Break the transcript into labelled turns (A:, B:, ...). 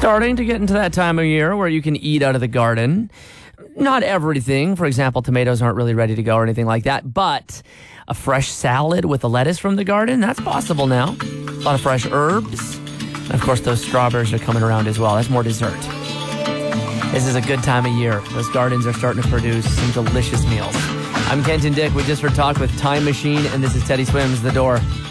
A: starting to get into that time of year where you can eat out of the garden. Not everything. For example, tomatoes aren't really ready to go or anything like that. But a fresh salad with the lettuce from the garden, that's possible now. A lot of fresh herbs. And of course, those strawberries are coming around as well. That's more dessert. This is a good time of year. Those gardens are starting to produce some delicious meals. I'm Kenton Dick. We just heard talk with Time Machine, and this is Teddy Swims, The Door.